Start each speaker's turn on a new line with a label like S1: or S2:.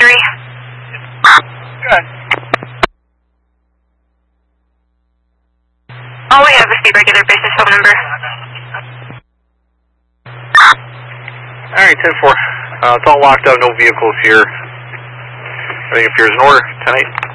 S1: 3.
S2: Good.
S1: All we have is the regular business phone number.
S3: Alright, 10-4. It's all locked up, no vehicles here. Everything appears in order. 10-8.